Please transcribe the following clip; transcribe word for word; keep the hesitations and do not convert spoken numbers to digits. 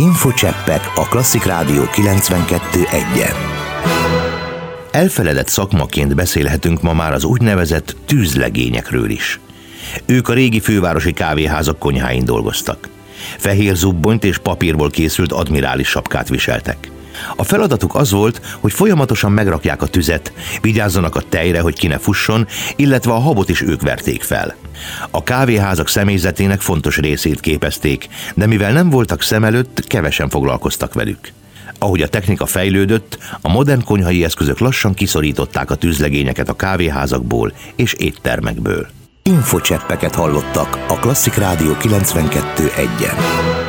Infocseppek a Klasszik Rádió kilencvenkettő egyen. Elfeledett szakmaként beszélhetünk ma már az úgynevezett tűzlegényekről is. Ők a régi fővárosi kávéházak konyháin dolgoztak. Fehér zubbonyt és papírból készült admirális sapkát viseltek. A feladatuk az volt, hogy folyamatosan megrakják a tüzet, vigyázzanak a tejre, hogy ki ne fusson, illetve a habot is ők verték fel. A kávéházak személyzetének fontos részét képezték, de mivel nem voltak szem előtt, kevesen foglalkoztak velük. Ahogy a technika fejlődött, a modern konyhai eszközök lassan kiszorították a tűzlegényeket a kávéházakból és éttermekből. Infocseppeket hallottak a Klasszik Rádió kilencvenkettő egyen.